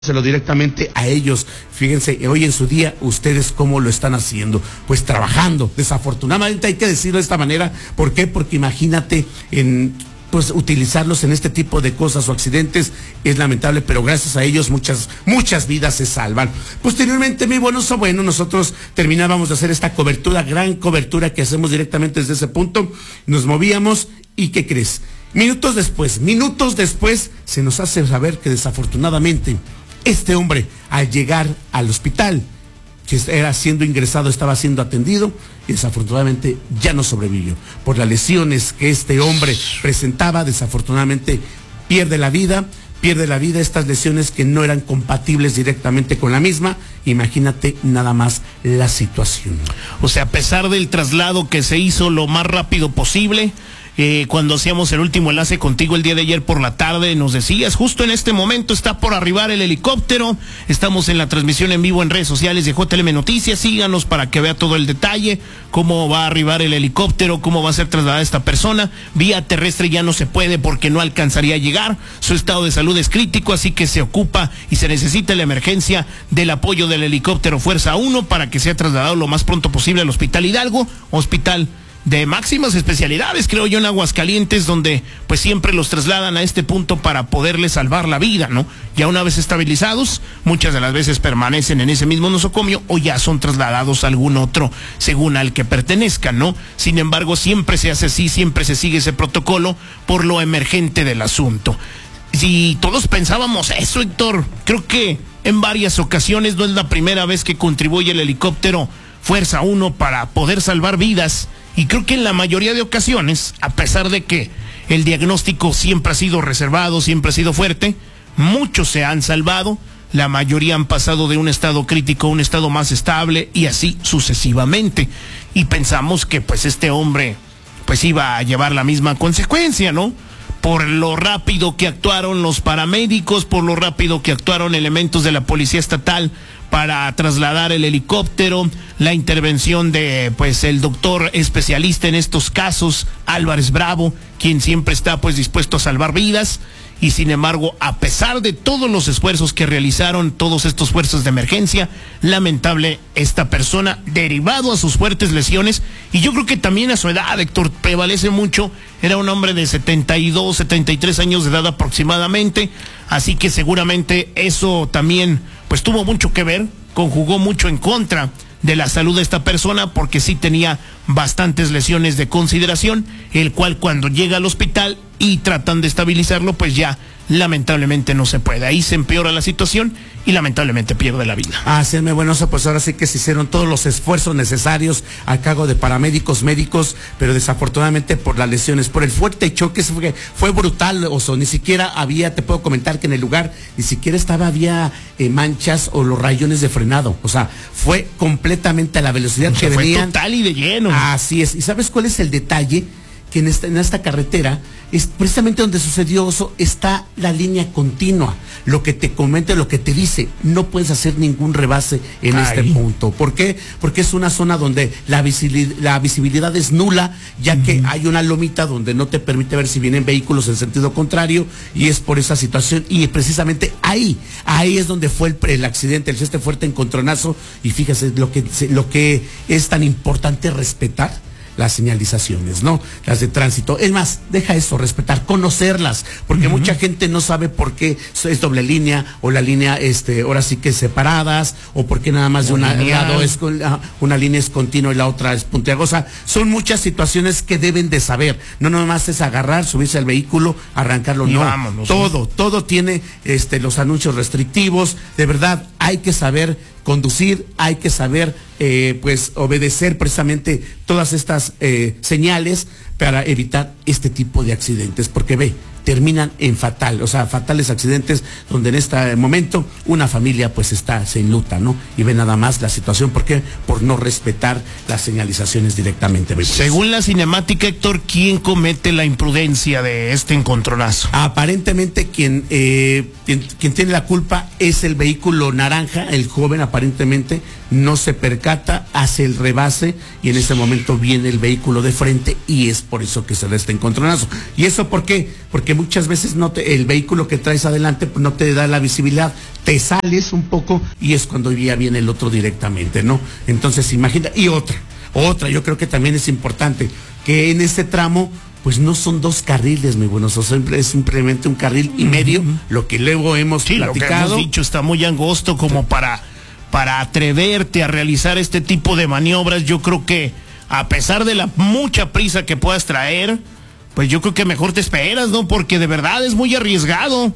directamente a ellos. Fíjense, hoy en su día, ustedes cómo lo están haciendo, pues trabajando. Desafortunadamente hay que decirlo de esta manera. ¿Por qué? Porque imagínate pues utilizarlos en este tipo de cosas o accidentes es lamentable, pero gracias a ellos muchas vidas se salvan. Posteriormente, mi bueno, nosotros terminábamos de hacer esta cobertura, gran cobertura que hacemos directamente desde ese punto, nos movíamos y ¿qué crees? Minutos después se nos hace saber que desafortunadamente este hombre, al llegar al hospital, que era siendo ingresado, estaba siendo atendido, y desafortunadamente ya no sobrevivió. Por las lesiones que este hombre presentaba, desafortunadamente pierde la vida, estas lesiones que no eran compatibles directamente con la misma. Imagínate nada más la situación. O sea, a pesar del traslado que se hizo lo más rápido posible, cuando hacíamos el último enlace contigo el día de ayer por la tarde, nos decías, justo en este momento está por arribar el helicóptero, estamos en la transmisión en vivo en redes sociales de JLM Noticias, síganos para que vea todo el detalle, cómo va a arribar el helicóptero, cómo va a ser trasladada esta persona, vía terrestre ya no se puede porque no alcanzaría a llegar, su estado de salud es crítico, así que se ocupa y se necesita la emergencia del apoyo del helicóptero Fuerza 1 para que sea trasladado lo más pronto posible al Hospital Hidalgo, hospital de máximas especialidades, creo yo, en Aguascalientes, donde pues siempre los trasladan a este punto para poderles salvar la vida, ¿no? Ya una vez estabilizados, muchas de las veces permanecen en ese mismo nosocomio o ya son trasladados a algún otro según al que pertenezcan, ¿no? Sin embargo, siempre se hace así, siempre se sigue ese protocolo por lo emergente del asunto. Si todos pensábamos eso, Héctor, creo que en varias ocasiones, no es la primera vez que contribuye el helicóptero Fuerza 1 para poder salvar vidas. Y creo que en la mayoría de ocasiones, a pesar de que el diagnóstico siempre ha sido reservado, siempre ha sido fuerte, muchos se han salvado, la mayoría han pasado de un estado crítico a un estado más estable y así sucesivamente. Y pensamos que pues este hombre pues iba a llevar la misma consecuencia, ¿no? Por lo rápido que actuaron los paramédicos, por lo rápido que actuaron elementos de la Policía Estatal para trasladar el helicóptero, la intervención de pues el doctor especialista en estos casos, Álvarez Bravo, quien siempre está pues dispuesto a salvar vidas. Y sin embargo, a pesar de todos los esfuerzos que realizaron todos estos fuerzas de emergencia, lamentable esta persona, derivado a sus fuertes lesiones, y yo creo que también a su edad, Héctor, prevalece mucho, era un hombre de 72, 73 años de edad aproximadamente, así que seguramente eso también pues tuvo mucho que ver, conjugó mucho en contra de la salud de esta persona, porque sí tenía bastantes lesiones de consideración, el cual cuando llega al hospital y tratan de estabilizarlo, pues ya lamentablemente no se puede. Ahí se empeora la situación y lamentablemente pierde la vida. Así es, bueno, pues ahora sí que se hicieron todos los esfuerzos necesarios a cargo de paramédicos, médicos, pero desafortunadamente por las lesiones, por el fuerte choque, fue brutal, Oso, ni siquiera había, te puedo comentar que en el lugar, ni siquiera había manchas o los rayones de frenado, o sea, fue completamente a la velocidad que venían. Fue total y de lleno. Así es, ¿y sabes cuál es el detalle? Que en esta carretera, es precisamente donde sucedió eso, está la línea continua. Lo que te comenta, lo que te dice, no puedes hacer ningún rebase en este punto. ¿Por qué? Porque es una zona donde la visibilidad es nula, ya que hay una lomita donde no te permite ver si vienen vehículos en sentido contrario, y es por esa situación, y precisamente ahí es donde fue el accidente, este fuerte encontronazo, y fíjese lo que es tan importante respetar las señalizaciones, ¿no? Las de tránsito. Es más, deja eso, respetar, conocerlas, porque mucha gente no sabe por qué es doble línea, o la línea, ahora sí que separadas, o por qué nada más de un lado una línea es continua y la otra es puntiagosa. Son muchas situaciones que deben de saber. No nomás es agarrar, subirse al vehículo, arrancarlo, no. Vámonos, todo tiene los anuncios restrictivos. De verdad, hay que saber conducir, hay que saber pues obedecer precisamente todas estas señales para evitar este tipo de accidentes, porque terminan en fatales accidentes donde en este momento una familia pues se enluta, ¿no? Y ve nada más la situación, ¿por qué? Por no respetar las señalizaciones directamente. Según la cinemática, Héctor, ¿quién comete la imprudencia de este encontronazo? Aparentemente quien tiene la culpa es el vehículo naranja, el joven aparentemente no se percata, hace el rebase y en ese momento viene el vehículo de frente y es por eso que se da este encontronazo. ¿Y eso por qué? Porque porque muchas veces el vehículo que traes adelante pues, no te da la visibilidad, te sales un poco y es cuando ya viene el otro directamente, ¿no? Entonces imagina, y otra, yo creo que también es importante, que en este tramo pues no son 2 carriles, muy buenos, o sea, es simplemente un carril y medio, lo que luego hemos platicado. Lo que hemos dicho está muy angosto como para atreverte a realizar este tipo de maniobras. Yo creo que a pesar de la mucha prisa que puedas traer, pues yo creo que mejor te esperas, ¿no? Porque de verdad es muy arriesgado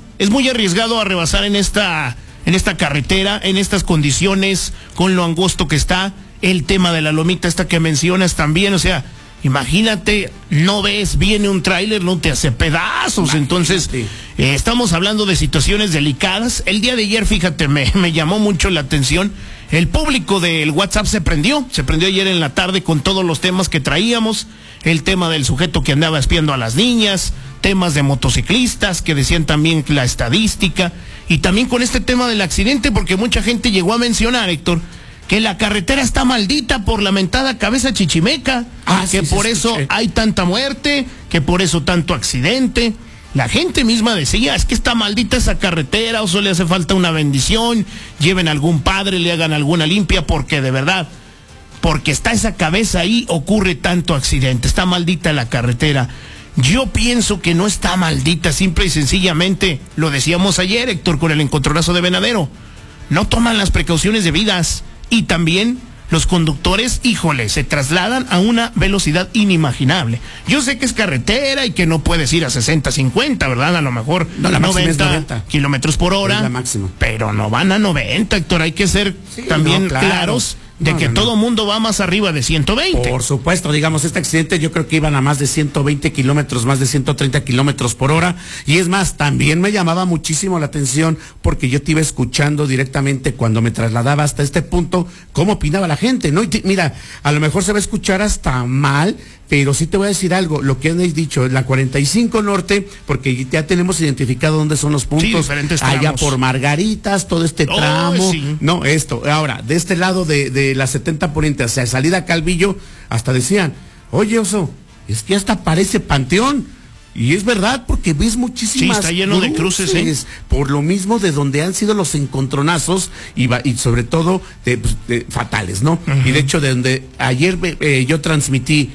a rebasar en esta carretera, en estas condiciones, con lo angosto que está, el tema de la lomita esta que mencionas también, o sea, imagínate, no ves, viene un tráiler, no te hace pedazos. Entonces, estamos hablando de situaciones delicadas. El día de ayer, fíjate, me llamó mucho la atención. El público del WhatsApp se prendió ayer en la tarde con todos los temas que traíamos. El tema del sujeto que andaba espiando a las niñas, temas de motociclistas que decían también la estadística, y también con este tema del accidente, porque mucha gente llegó a mencionar, Héctor, que la carretera está maldita por la mentada cabeza chichimeca, que por eso hay tanta muerte, que por eso tanto accidente. La gente misma decía, es que está maldita esa carretera, o solo le hace falta una bendición, lleven a algún padre, le hagan alguna limpia, porque de verdad, porque está esa cabeza ahí, ocurre tanto accidente, está maldita la carretera. Yo pienso que no está maldita, simple y sencillamente, lo decíamos ayer, Héctor, con el encontronazo de Venadero, no toman las precauciones debidas. Y también los conductores, híjole, se trasladan a una velocidad inimaginable. Yo sé que es carretera y que no puedes ir a 60, 50, ¿verdad? A lo mejor no, la 90 kilómetros por hora. Es la máxima. Pero no van a 90, Héctor. Hay que ser también claros de que todo mundo va más arriba de 120. Por supuesto, digamos, este accidente yo creo que iban a más de 120 kilómetros, más de 130 kilómetros por hora. Y es más, también me llamaba muchísimo la atención porque yo te iba escuchando directamente cuando me trasladaba hasta este punto, cómo opinaba la gente, ¿no? Y mira, a lo mejor se va a escuchar hasta mal, pero sí te voy a decir algo, lo que han dicho, la 45 Norte, porque ya tenemos identificado dónde son los puntos, diferentes tramos. Allá por Margaritas, todo este tramo, no, esto, ahora, de este lado de la 70 Poniente, hacia salida Calvillo, hasta decían, oye, Oso, es que hasta parece Panteón. Y es verdad, porque ves muchísimas está lleno de cruces, por lo mismo de donde han sido los encontronazos y sobre todo fatales, ¿no? Y de hecho, de donde ayer yo transmití,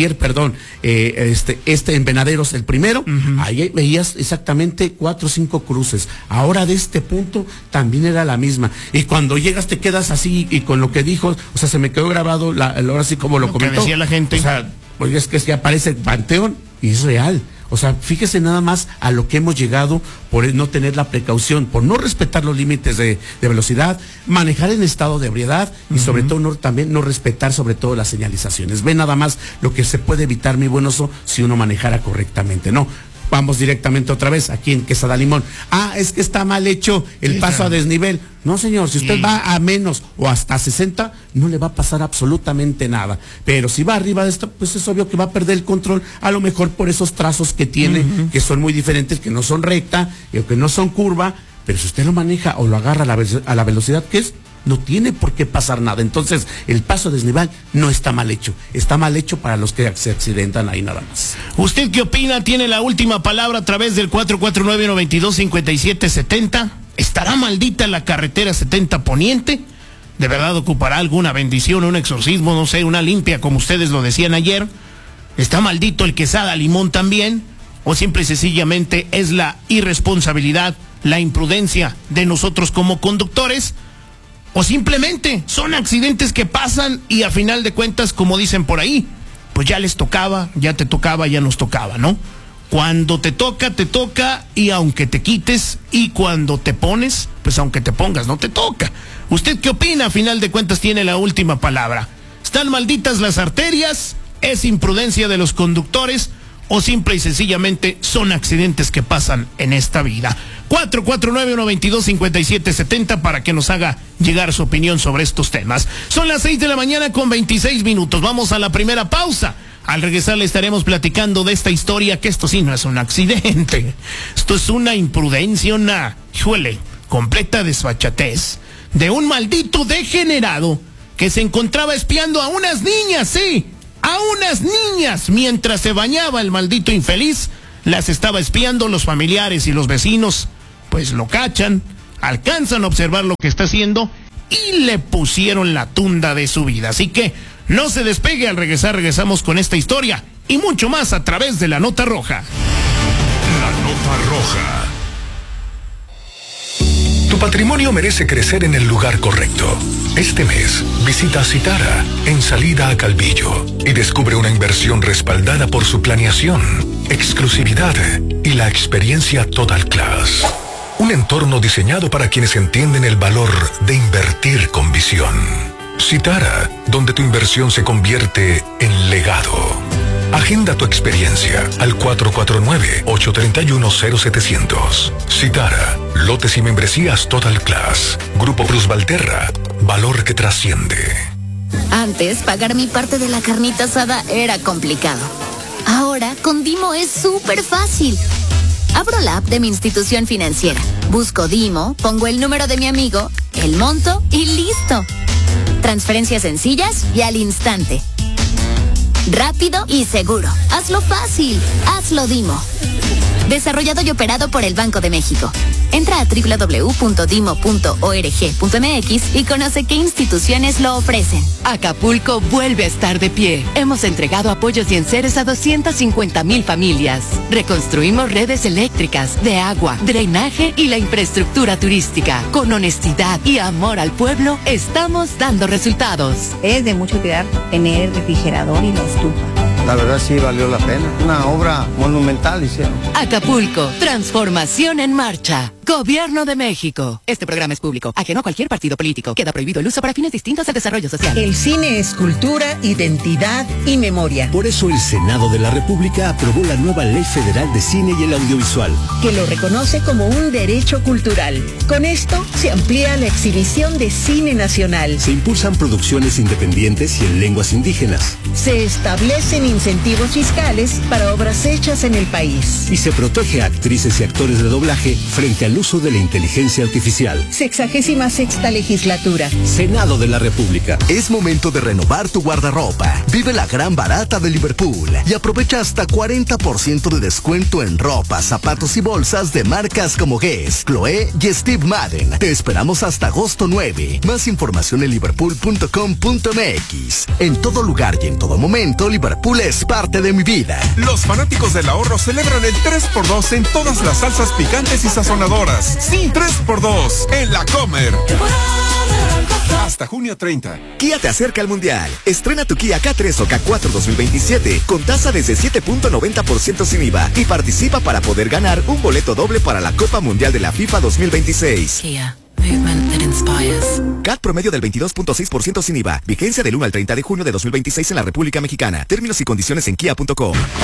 en Venaderos, el primero, ahí veías exactamente 4 o 5 cruces. Ahora de este punto también era la misma. Y cuando llegas te quedas así, y con lo que dijo, o sea, se me quedó grabado, ahora sí como lo comentó. Que decía la gente. O sea, pues es que ya parece Panteón y es real. O sea, fíjese nada más a lo que hemos llegado por no tener la precaución, por no respetar los límites de velocidad, manejar en estado de ebriedad y sobre todo también no respetar sobre todo las señalizaciones. Ve nada más lo que se puede evitar, mi buen Oso, si uno manejara correctamente, ¿no? Vamos directamente otra vez aquí en Quesada Limón. Es que está mal hecho el paso a desnivel. No, señor, si usted va a menos o hasta 60, no le va a pasar absolutamente nada. Pero si va arriba de esto, pues es obvio que va a perder el control, a lo mejor por esos trazos que tiene, que son muy diferentes, que no son recta, que no son curva, pero si usted lo maneja o lo agarra a la velocidad que es, no tiene por qué pasar nada. Entonces, el paso desnivel no está mal hecho. Está mal hecho para los que se accidentan ahí nada más. ¿Usted qué opina? Tiene la última palabra a través del 449-925770. ¿Estará maldita la carretera 70 Poniente? ¿De verdad ocupará alguna bendición, un exorcismo, no sé, una limpia, como ustedes lo decían ayer? ¿Está maldito el Quesada Limón también? ¿O simple y sencillamente es la irresponsabilidad, la imprudencia de nosotros como conductores? O simplemente son accidentes que pasan y a final de cuentas, como dicen por ahí, pues ya les tocaba, ya te tocaba, ya nos tocaba, ¿no? Cuando te toca y aunque te quites, y cuando te pones, pues aunque te pongas, no te toca. ¿Usted qué opina? A final de cuentas tiene la última palabra. ¿Están malditas las arterias? ¿Es imprudencia de los conductores? ¿O simple y sencillamente son accidentes que pasan en esta vida? 449-122-5770 para que nos haga llegar su opinión sobre estos temas. Son las 6 de la mañana con 26 minutos. Vamos a la primera pausa. Al regresar le estaremos platicando de esta historia, que esto sí no es un accidente. Esto es una imprudencia, una, completa desfachatez de un maldito degenerado que se encontraba espiando a unas niñas, a unas niñas, mientras se bañaba el maldito infeliz. las estaba espiando, los familiares y los vecinos pues lo cachan, alcanzan a observar lo que está haciendo y le pusieron la tunda de su vida. Así que no se despegue, al regresar regresamos con esta historia y mucho más a través de La Nota Roja. La Nota Roja. Tu patrimonio merece crecer en el lugar correcto. Este mes, visita Citara, en salida a Calvillo, y descubre una inversión respaldada por su planeación, exclusividad y la experiencia Total Class. Un entorno diseñado para quienes entienden el valor de invertir con visión. Citara, donde tu inversión se convierte en legado. Agenda tu experiencia al 449-831-0700. Citara, lotes y membresías Total Class. Grupo Plus Valterra, valor que trasciende. Antes, pagar mi parte de la carnita asada era complicado. Ahora, con Dimo es súper fácil. Abro la app de mi institución financiera, busco Dimo, pongo el número de mi amigo, el monto y listo. Transferencias sencillas y al instante. Rápido y seguro. Hazlo fácil. Hazlo Dimo. Desarrollado y operado por el Banco de México. Entra a www.dimo.org.mx y conoce qué instituciones lo ofrecen. Acapulco vuelve a estar de pie. Hemos entregado apoyos y enseres a 250,000 familias. Reconstruimos redes eléctricas, de agua, drenaje y la infraestructura turística. Con honestidad y amor al pueblo, estamos dando resultados. Es de mucho cuidar tener el refrigerador y la estufa. La verdad sí valió la pena. Una obra monumental hicieron. Acapulco, transformación en marcha. Gobierno de México. Este programa es público, ajeno a cualquier partido político. Queda prohibido el uso para fines distintos al desarrollo social. El cine es cultura, identidad y memoria. Por eso el Senado de la República aprobó la nueva Ley Federal de Cine y el Audiovisual, que lo reconoce como un derecho cultural. Con esto se amplía la exhibición de cine nacional. Se impulsan producciones independientes y en lenguas indígenas. Se establecen incentivos fiscales para obras hechas en el país. Y se protege a actrices y actores de doblaje frente al uso de la inteligencia artificial. 66ª legislatura. Senado de la República. Es momento de renovar tu guardarropa. Vive la gran barata de Liverpool y aprovecha hasta 40% de descuento en ropa, zapatos y bolsas de marcas como Guess, Chloé y Steve Madden. Te esperamos hasta agosto 9. Más información en liverpool.com.mx. En todo lugar y en todo momento, Liverpool es parte de mi vida. Los fanáticos del ahorro celebran el 3x2 en todas las salsas picantes y sazonadoras. Sí, 3x2 en La Comer. Hasta junio 30. Kia te acerca al Mundial. Estrena tu Kia K3 o K4 2027 con tasa desde 7.90% sin IVA y participa para poder ganar un boleto doble para la Copa Mundial de la FIFA 2026. Kia. Movement that inspires. CAT promedio del 22.6% sin IVA. Vigencia del 1 al 30 de junio de 2026 en la República Mexicana. Términos y condiciones en kia.com.